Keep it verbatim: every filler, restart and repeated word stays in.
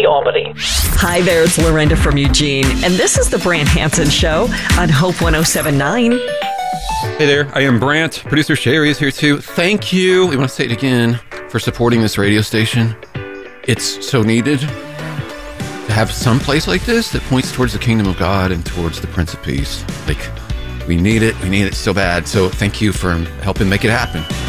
Albany, Albany. Hi there, it's Lorinda from Eugene, and this is the Brant Hansen Show on Hope one oh seven point nine. Hey there, I am Brant. Producer Sherry is here too. Thank you, we want to say it again, for supporting this radio station. It's so needed to have some place like this that points towards the kingdom of God and towards the Prince of Peace. Like, we need it, we need it so bad. So thank you for helping make it happen.